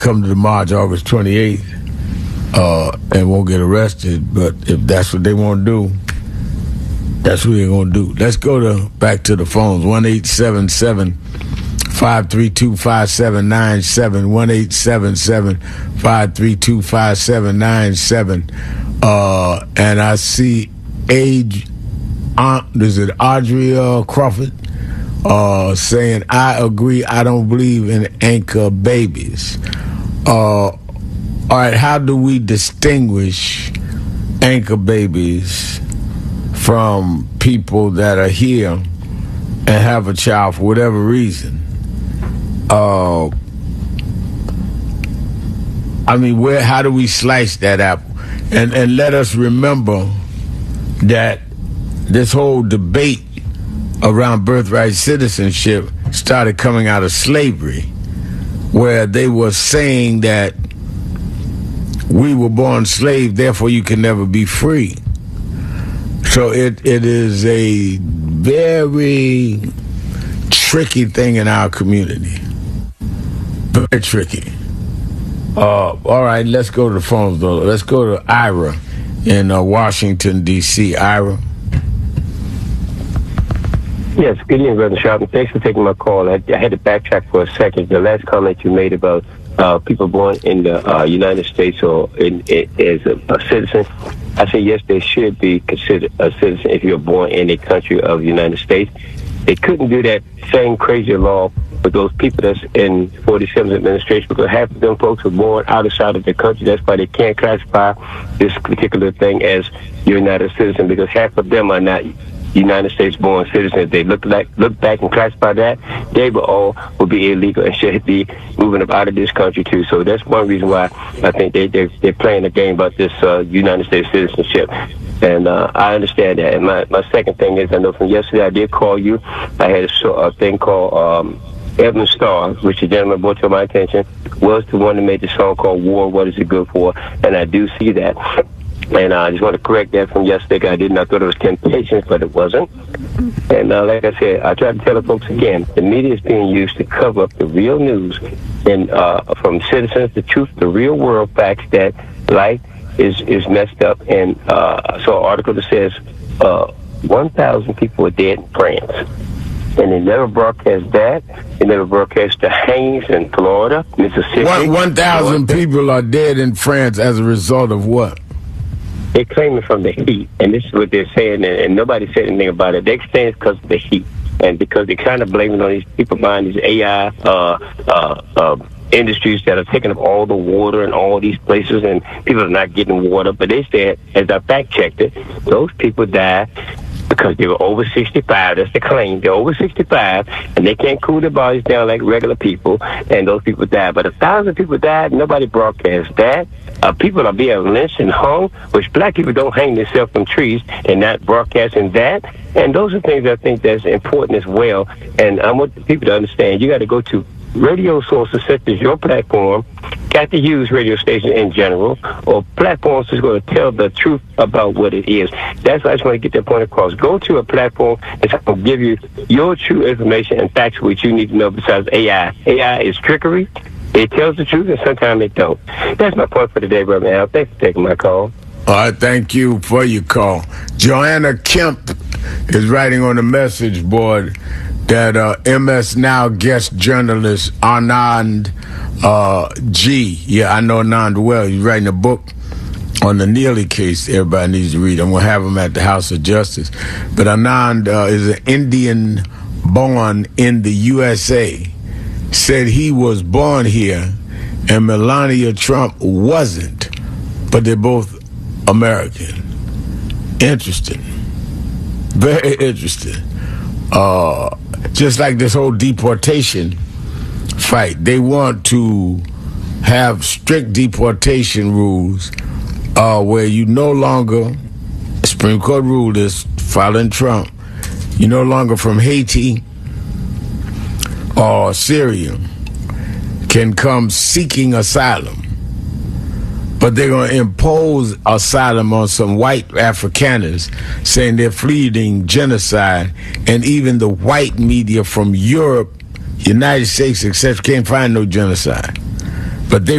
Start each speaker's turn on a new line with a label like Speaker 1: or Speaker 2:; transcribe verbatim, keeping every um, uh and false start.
Speaker 1: come to the march August twenty-eighth uh, and won't get arrested. But if that's what they want to do, that's what they're going to do. Let's go to back to the phones. one eight seven seven, five three two, five seven nine seven. one eight seven seven, five three two, five seven nine seven. Uh, and I see age, uh, is it Audrey uh, Crawford? Uh, saying, I agree, I don't believe in anchor babies. Uh, all right, how do we distinguish anchor babies from people that are here and have a child for whatever reason? Uh, I mean, where? How do we slice that apple? And, and let us remember that this whole debate around birthright citizenship started coming out of slavery, where they were saying that we were born slaves, therefore you can never be free. So it it is a very tricky thing in our community. Very tricky. Uh, all right, let's go to the phones, though. Let's go to Ira in uh, Washington, D C Ira.
Speaker 2: Yes, good evening, Brother Sharp, and thanks for taking my call. I, I had to backtrack for a second. The last comment you made about uh, people born in the uh, United States or in, in, as a, a citizen, I say yes, they should be considered a citizen if you're born in a country of the United States. They couldn't do that same crazy law with those people that's in forty-seventh administration, because half of them folks were born outside of the country. That's why they can't classify this particular thing as you're not a citizen, because half of them are not United States born citizens. If they look like look back and classify that, they will all will be illegal and should be moving up out of this country too. So that's one reason why I think they they're, they're playing a game about this uh, United States citizenship. And uh, I understand that. And my, my second thing is, I know from yesterday I did call you. I had a, show, a thing called um, Evan Starr, which the gentleman brought to my attention, was the one that made the song called War, What Is It Good For? And I do see that. And uh, I just want to correct that from yesterday. I didn't. I thought it was Temptations, but it wasn't. And uh, like I said, I try to tell the folks again, the media is being used to cover up the real news and uh, from citizens, the truth, the real world facts that life is, is messed up. And uh, I saw an article that says uh, one thousand people are dead in France. And they never broadcast that. They never broadcast the hangings in Florida, Mississippi.
Speaker 1: one thousand people are dead in France as a result of what?
Speaker 2: They're claiming from the heat, and this is what they're saying, and, and nobody said anything about it. They're saying it's because of the heat, and because they're kind of blaming on these people behind these A I uh, uh, uh, industries that are taking up all the water in all these places, and people are not getting water. But they said, as I fact-checked it, those people died because they were over sixty-five. That's the claim. They're over sixty-five, and they can't cool their bodies down like regular people, and those people died. But a thousand people died. Nobody broadcast that. Uh, people are being lynched and hung, which black people don't hang themselves from trees and not broadcasting that. And those are things I think that's important as well. And I want the people to understand, you got to go to radio sources such as your platform, got to use radio stations in general, or platforms that's going to tell the truth about what it is. That's why I just want to get that point across. Go to a platform that's going to give you your true information and facts which you need to know besides A I. A I is trickery. It tells the truth, and sometimes it don't. That's my point for today, brother Al. Thanks for taking my call.
Speaker 1: All right, thank you for your call. Joanna Kemp is writing on the message board that uh, M S Now guest journalist Anand uh, G. Yeah, I know Anand well. He's writing a book on the Neely case. Everybody needs to read. I'm going to have him at the House of Justice. But Anand uh, is an Indian born in the U S A. Said he was born here and Melania Trump wasn't, but they're both American. Interesting. Very interesting. Uh, just like this whole deportation fight, they want to have strict deportation rules uh, where you no longer, Supreme Court ruled this following Trump, you no longer from Haiti or Syria can come seeking asylum, but they're going to impose asylum on some white Afrikaners, saying they're fleeing genocide, and even the white media from Europe, United States, et cetera, can't find no genocide. but they